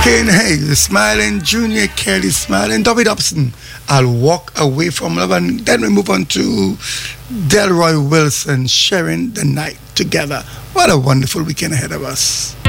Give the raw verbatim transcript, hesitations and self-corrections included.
Kane Hayes, Smiling, Junior Kelly, Smiling, Dobby Dobson, I'll Walk Away from Love. And then we move on to Delroy Wilson, Sharing the Night Together. What a wonderful weekend ahead of us.